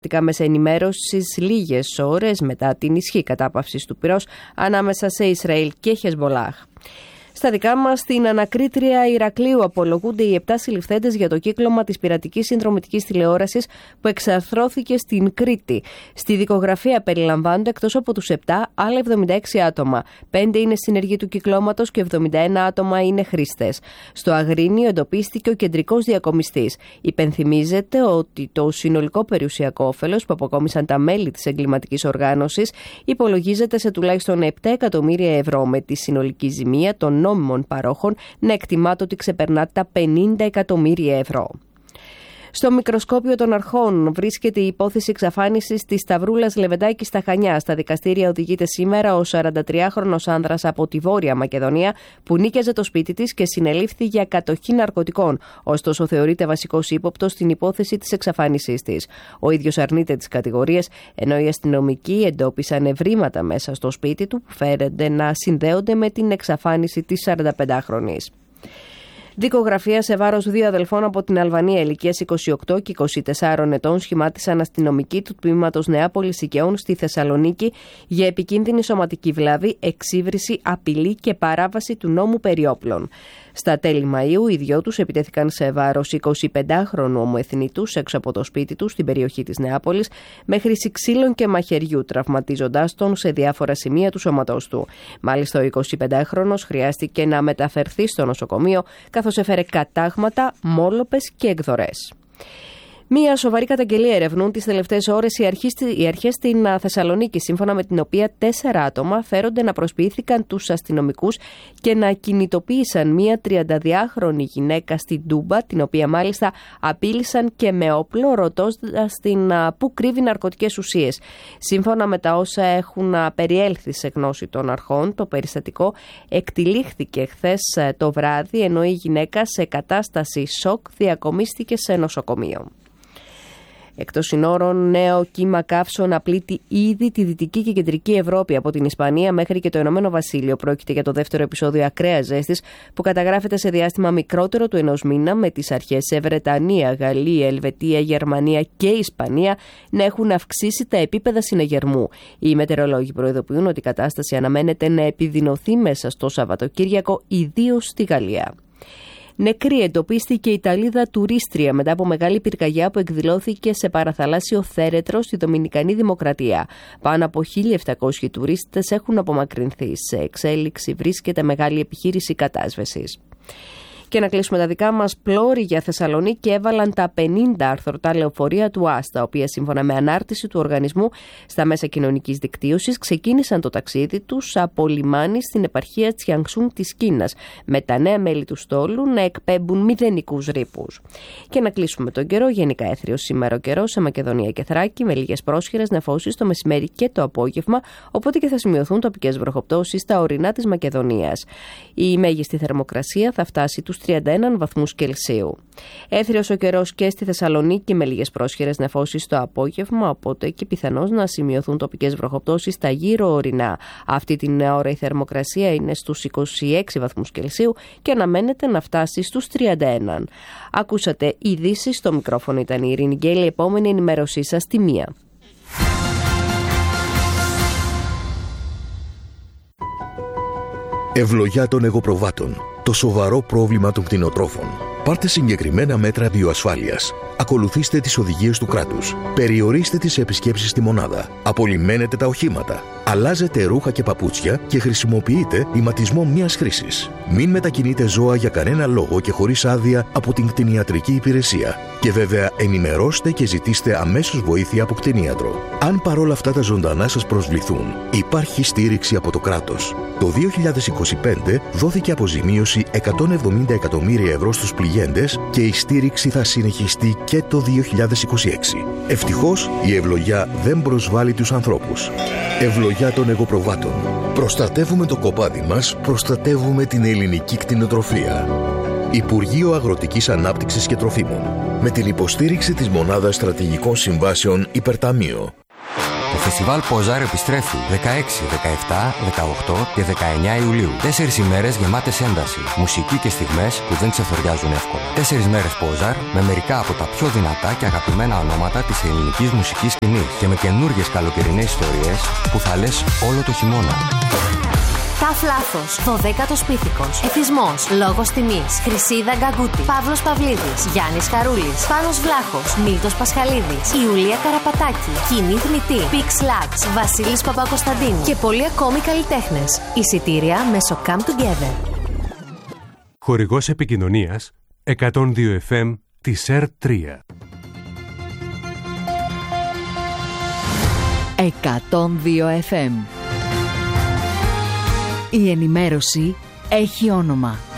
μέσα ενημέρωσης λίγες ώρες μετά την ισχύ κατάπαυσης του πυρός ανάμεσα σε Ισραήλ και Χεσμολάχ. Στα δικά μας, στην ανακρίτρια Ηρακλείου απολογούνται οι 7 συλληφθέντες για το κύκλωμα της πειρατικής συνδρομητικής τηλεόρασης που εξαρθρώθηκε στην Κρήτη. Στη δικογραφία περιλαμβάνονται, εκτός από τους 7, άλλα 76 άτομα. 5 είναι συνεργοί του κυκλώματος και 71 άτομα είναι χρήστες. Στο Αγρίνιο εντοπίστηκε ο κεντρικός διακομιστής. Υπενθυμίζεται ότι το συνολικό περιουσιακό όφελος που αποκόμισαν τα μέλη της εγκληματικής οργάνωσης υπολογίζεται σε τουλάχιστον 7 εκατομμύρια ευρώ, με τη συνολική ζημία των νόμιμων παρόχων να εκτιμάται ότι ξεπερνά τα 50 εκατομμύρια ευρώ. Στο μικροσκόπιο των αρχών βρίσκεται η υπόθεση εξαφάνισης της Σταυρούλας Λεβεντάκη στα Χανιά. Στα δικαστήρια οδηγείται σήμερα ο 43χρονος άνδρας από τη Βόρεια Μακεδονία που νίκιαζε το σπίτι της και συνελήφθη για κατοχή ναρκωτικών. Ωστόσο, θεωρείται βασικός ύποπτος στην υπόθεση της εξαφάνισής της. Ο ίδιος αρνείται τις κατηγορίες, ενώ οι αστυνομικοί εντόπισαν ευρήματα μέσα στο σπίτι του που φαίνεται να συνδέονται με την εξαφάνιση της 45χρονης. Δικογραφία σε βάρος 2 αδελφών από την Αλβανία ηλικίας 28 και 24 ετών σχημάτισαν αστυνομικοί του τμήματος Νεάπολης Οικαιών στη Θεσσαλονίκη για επικίνδυνη σωματική βλάβη, εξύβριση, απειλή και παράβαση του νόμου περί όπλων. Στα τέλη Μαΐου, οι δυο τους επιτέθηκαν σε βάρος 25χρονου ομοεθνήτους έξω από το σπίτι του στην περιοχή της Νεάπολης με χρήση ξύλων και μαχαιριού, τραυματίζοντάς τον σε διάφορα σημεία του σώματός του. Μάλιστα, ο 25χρονος χρειάστηκε να μεταφερθεί στο νοσοκομείο, καθώς έφερε κατάγματα, μόλοπες και εκδορές. Μία σοβαρή καταγγελία ερευνούν τις τελευταίες ώρες οι αρχές στην Θεσσαλονίκη, σύμφωνα με την οποία 4 άτομα φέρονται να προσποιήθηκαν τους αστυνομικούς και να κινητοποίησαν μία 32χρονη γυναίκα στην Τούμπα, την οποία μάλιστα απείλησαν και με όπλο, ρωτώντας την που κρύβει ναρκωτικές ουσίες. Σύμφωνα με τα όσα έχουν περιέλθει σε γνώση των αρχών, το περιστατικό εκτυλίχθηκε χθες το βράδυ, ενώ η γυναίκα σε κατάσταση σοκ διακομίστηκε σε νοσοκομείο. Εκτός συνόρων, νέο κύμα καύσων απειλεί ήδη τη Δυτική και Κεντρική Ευρώπη, από την Ισπανία μέχρι και το Ηνωμένο Βασίλειο. Πρόκειται για το δεύτερο επεισόδιο ακραίας ζέστης που καταγράφεται σε διάστημα μικρότερο του 1 μήνα, με τις αρχές σε Βρετανία, Γαλλία, Ελβετία, Γερμανία και Ισπανία να έχουν αυξήσει τα επίπεδα συναγερμού. Οι μετεωρολόγοι προειδοποιούν ότι η κατάσταση αναμένεται να επιδεινωθεί μέσα στο Σαββατοκύριακο, ιδίως στη Γαλλία. Νεκρή εντοπίστηκε η Ιταλίδα τουρίστρια μετά από μεγάλη πυρκαγιά που εκδηλώθηκε σε παραθαλάσσιο θέρετρο στη Δομινικανή Δημοκρατία. Πάνω από 1.700 τουρίστες έχουν απομακρυνθεί. Σε εξέλιξη βρίσκεται μεγάλη επιχείρηση κατάσβεσης. Και να κλείσουμε τα δικά μας, πλώροι για Θεσσαλονίκη έβαλαν τα 50 αρθρωτά λεωφορεία του ΆΣ, τα οποία σύμφωνα με ανάρτηση του οργανισμού στα μέσα κοινωνικής δικτύωσης ξεκίνησαν το ταξίδι τους από λιμάνι στην επαρχία Τσιανξούν της Κίνας, με τα νέα μέλη του στόλου να εκπέμπουν μηδενικούς ρήπους. Και να κλείσουμε τον καιρό, γενικά έθριος σήμερα ο καιρός σε Μακεδονία και Θράκη, με λίγες πρόσχερες νεφώσεις το μεσημέρι και το απόγευμα, οπότε και θα σημειωθούν τοπικές βροχοπτώσεις στα ορεινά της Μακεδονίας. Η μέγιστη θερμοκρασία θα φτάσει τους 31 βαθμούς Κελσίου. Έθριος ο καιρός και στη Θεσσαλονίκη, με λίγες πρόσχερες νεφώσεις το απόγευμα, οπότε και πιθανώς να σημειωθούν τοπικές βροχοπτώσεις στα γύρω ορεινά. Αυτή την ώρα η θερμοκρασία είναι στους 26 βαθμούς Κελσίου και αναμένεται να φτάσει στους 31. Ακούσατε ειδήσεις, στο μικρόφωνο ήταν η Ειρήνη Γκέλη. Επόμενη ενημέρωσή σας στη 1. Ευλογιά των εγωπροβάτων. Το σοβαρό πρόβλημα των κτηνοτρόφων. Πάρτε συγκεκριμένα μέτρα βιοασφάλειας. Ακολουθήστε τις οδηγίες του κράτους. Περιορίστε τις επισκέψεις στη μονάδα. Απολυμμένετε τα οχήματα. Αλλάζετε ρούχα και παπούτσια και χρησιμοποιείτε ηματισμό μιας χρήσης. Μην μετακινείτε ζώα για κανένα λόγο και χωρίς άδεια από την κτηνιατρική υπηρεσία. Και βέβαια ενημερώστε και ζητήστε αμέσως βοήθεια από κτηνίατρο. Αν παρόλα αυτά τα ζωντανά σας προσβληθούν, υπάρχει στήριξη από το κράτος. Το 2025 δόθηκε αποζημίωση 170 εκατομμύρια ευρώ στους πληγέντες και η στήριξη θα συνεχιστεί και το 2026. Ευτυχώς η ευλογιά δεν προσβάλλει τους ανθρώπους. Ευλογιά των εγωπροβάτων. Προστατεύουμε το κοπάδι μας, προστατεύουμε την ελληνική κτηνοτροφία. Υπουργείο Αγροτικής Ανάπτυξης και Τροφίμων. Με την υποστήριξη της Μονάδας Στρατηγικών Συμβάσεων Υπερταμείο. Το φεστιβάλ Ποζάρ επιστρέφει 16, 17, 18 και 19 Ιουλίου. 4 ημέρες γεμάτες ένταση, μουσική και στιγμές που δεν ξεφοριάζουν εύκολα. 4 μέρες Ποζάρ με μερικά από τα πιο δυνατά και αγαπημένα ονόματα της ελληνικής μουσικής σκηνής και με καινούργιες καλοκαιρινές ιστορίες που θα λες όλο το χειμώνα. Ταφ Λάθος, 12ος Πίθηκος, Εθισμός, Λόγος Τιμής, Χρυσίδα Γκαγκούτη, Παύλος Παυλίδης, Γιάννης Χαρούλης, Πάνος Βλάχος, Μίλτος Πασχαλίδης, Ιουλία Καραπατάκη, Κοινή Θνητή, Πίξ Λάξ, Βασίλης Παπακοσταντίνου και πολλοί ακόμη καλλιτέχνες. Εισιτήρια μέσω Come Together. Χορηγός επικοινωνίας 102 FM της ΕΡΤ3. 102 FM. Η ενημέρωση έχει όνομα.